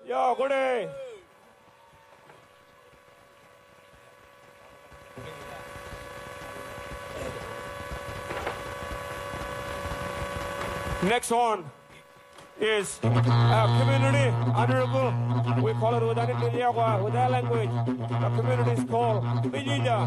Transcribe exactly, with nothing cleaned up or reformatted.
Yo, good day. Next one is our community honorable. We call it with that language. The community is called Minida.